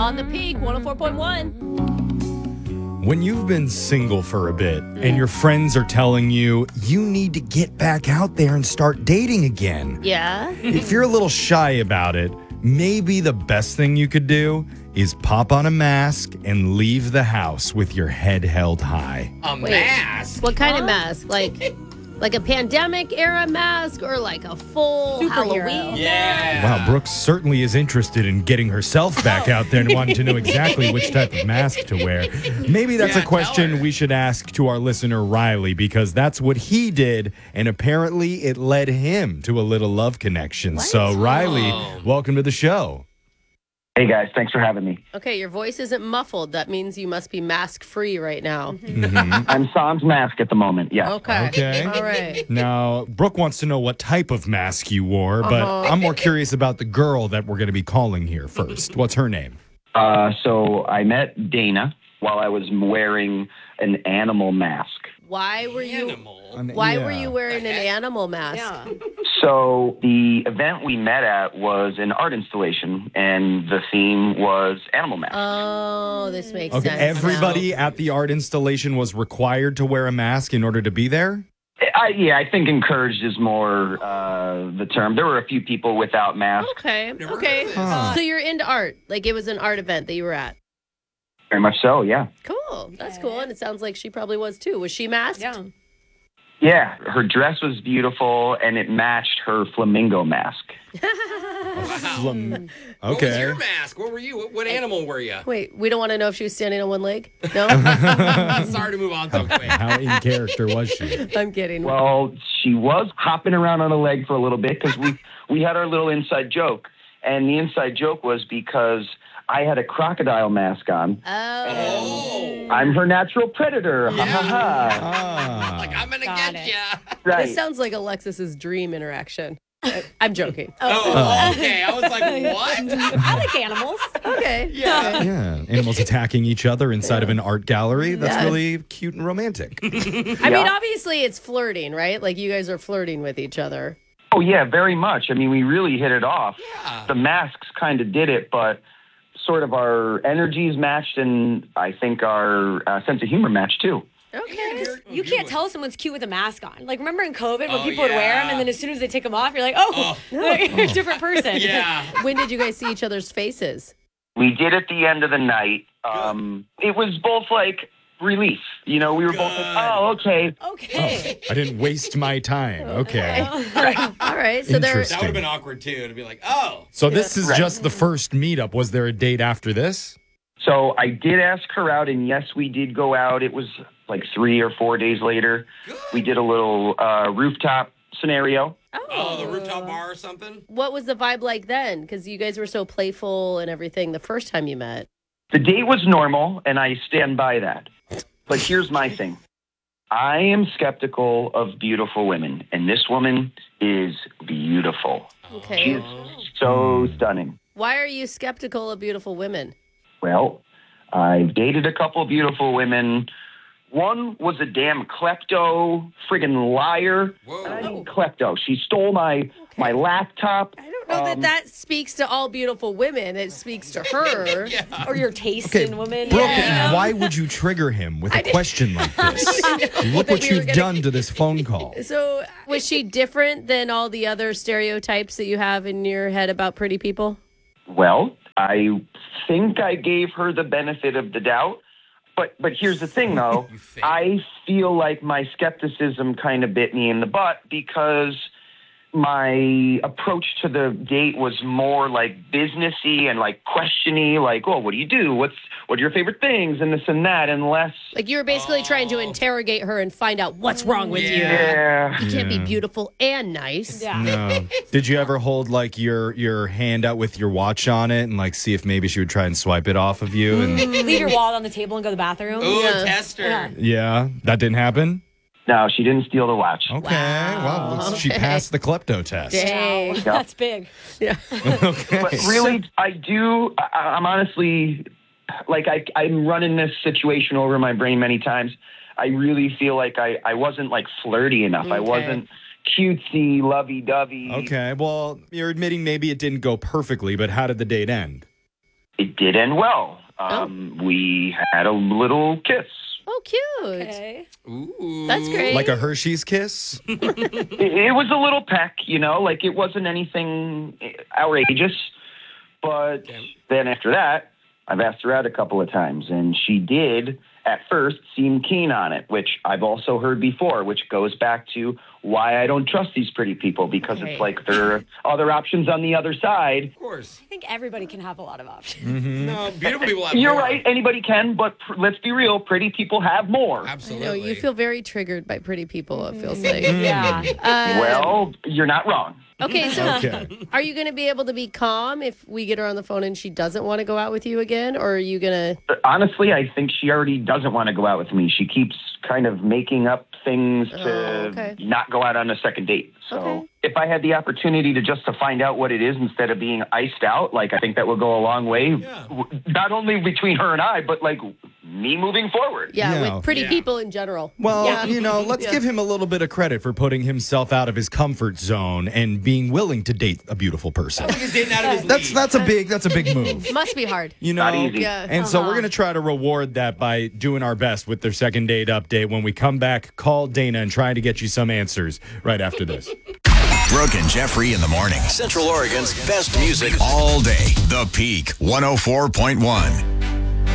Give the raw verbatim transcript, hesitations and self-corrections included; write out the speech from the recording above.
on the Peak one oh four point one. When you've been single for a bit and your friends are telling you you need to get back out there and start dating again. Yeah. If you're a little shy about it, maybe the best thing you could do is pop on a mask and leave the house with your head held high. A Wait, mask? What kind of mask? Like like a pandemic era mask or like a full Superhero. Halloween? Yeah. Wow, Brooke certainly is interested in getting herself back out there and wanting to know exactly which type of mask to wear. Maybe that's Yeah, a question tell her. we should ask to our listener, Riley, because that's what he did, and apparently it led him to a little love connection. So, Riley, Oh. welcome to the show. Hey guys, thanks for having me. Okay, your voice isn't muffled. That means you must be mask free right now. I'm sans mask at the moment. Yeah. Okay. Okay. All right. Now, Brooke wants to know what type of mask you wore, but Uh-huh. I'm more curious about the girl that we're going to be calling here first. What's her name? Uh, so I met Dana while I was wearing an animal mask. Why were you Animal. Why Yeah. were you wearing an animal mask? Yeah. So the event we met at was an art installation, and the theme was animal mask. Oh, this makes Okay, sense. everybody at the art installation was required to wear a mask in order to be there? I, yeah, I think encouraged is more uh, the term. There were a few people without now. masks. Okay. Never Okay. heard of this. Huh. So you're into art. Like it was an art event that you were at. Very much so, yeah. Cool. That's cool. And it sounds like she probably was too. Was she masked? Yeah. Yeah, her dress was beautiful, and it matched her flamingo mask. Flam- What was okay. your mask? What were you? What, what animal were you? Wait, we don't want to know if she was standing on one leg? No? Sorry to move on so quick. How in character was she? I'm kidding. Well, she was hopping around on a leg for a little bit because we, we had our little inside joke. And the inside joke was because I had a crocodile mask on. Oh. Oh. I'm her natural predator. Ha ha ha. Ah. Like, I'm going to Got get it. ya. Right. This sounds like Alexis's dream interaction. I- I'm joking. Oh, okay. I was like, what? I like animals. Okay. Yeah. Yeah, animals attacking each other inside of an art gallery. That's Yeah. really cute and romantic. I mean, Yeah. obviously it's flirting, right? Like you guys are flirting with each other. Oh, yeah, very much. I mean, we really hit it off. Yeah. The masks kind of did it, but sort of our energies matched, and I think our uh, sense of humor matched too. Okay. You can't tell someone's cute with a mask on. Like, remember in COVID when Oh, people would wear them, yeah. and then as soon as they take them off, you're like, oh, you're a different person. Yeah. When did you guys see each other's faces? We did at the end of the night. Um, it was both like relief. You know, we were both Good. like, oh, okay. Okay. I didn't waste my time. Okay. All right. So there. Interesting. That would have been awkward, too, to be like, oh. So this is Right. just the first meetup. Was there a date after this? So I did ask her out, and yes, we did go out. It was like three or four days later. Good. We did a little uh, rooftop scenario. Oh, the rooftop bar or something? What was the vibe like then? Because you guys were so playful and everything the first time you met. The date was normal, and I stand by that. But here's my thing. I am skeptical of beautiful women, and this woman is beautiful. Okay. She is so stunning. Why are you skeptical of beautiful women? Well, I've dated a couple beautiful women. One was a damn klepto, friggin' liar. Whoa. I mean, klepto. She stole my my laptop. I don't know that Um, that speaks to all beautiful women. It speaks to her. Or your taste Okay, in women. Brooke, Yeah. why would you trigger him with a question like this? Look that what we were you've gonna- done to this phone call. So, was she different than all the other stereotypes that you have in your head about pretty people? Well, I think I gave her the benefit of the doubt. But but here's the thing, though. You think. I feel like my skepticism kind of bit me in the butt because my approach to the date was more like businessy and like questiony, like, oh, what do you do? What's what are your favorite things? And this and that, and less. Like you were basically trying to interrogate her and find out what's wrong with Yeah. you. You can't be Yeah. beautiful and nice. Yeah. No. Did you ever hold like your your hand out with your watch on it and like see if maybe she would try and swipe it off of you? And Leave your wallet on the table and go to the bathroom. Ooh, Yeah. tester. Yeah. yeah, that didn't happen. No, she didn't steal the watch. Okay, Wow. well, she Okay. passed the klepto test. Dang. That's big. Yeah. Okay. But really, I do. I, I'm honestly, like, I, I'm running this situation over my brain many times. I really feel like I, I wasn't, like, flirty enough. I Okay. wasn't cutesy, lovey-dovey. Okay, well, you're admitting maybe it didn't go perfectly, but how did the date end? it did end well. Um, We had a little kiss. Oh, cute. Okay. Ooh. That's great. Like a Hershey's kiss? It, it was a little peck, you know, like it wasn't anything outrageous. But Okay. then after that, I've asked her out a couple of times, and she did at first seem keen on it, which I've also heard before, which goes back to why I don't trust these pretty people, because Okay. it's like there are other options on the other side. Of course. I think everybody can have a lot of options. Mm-hmm. No, beautiful people have You're more. right, anybody can, but pr- let's be real, pretty people have more. I Absolutely. know you feel very triggered by pretty people, it feels like. Yeah. Uh, Well, you're not wrong. okay, so Okay. are you going to be able to be calm if we get her on the phone and she doesn't want to go out with you again? Or are you going to. Honestly, I think she already doesn't want to go out with me. She keeps kind of making up things to Oh, okay. not go out on a second date. So Okay. if I had the opportunity to just to find out what it is instead of being iced out, like I think that would go a long way. Yeah. W- Not only between her and I, but like me moving forward. Yeah, Yeah. with pretty Yeah. people in general. Well, Yeah. you know, let's Yeah. give him a little bit of credit for putting himself out of his comfort zone and being willing to date a beautiful person. Like he's dating out of his That's league. that's a big that's a big move. Must be hard. You know, Not easy. Yeah. and so we're going to try to reward that by doing our best with their second date update. When we come back, call Dana and try to get you some answers right after this. Brooke and Jeffrey in the morning. Central Oregon's best music all day. The Peak one oh four point one.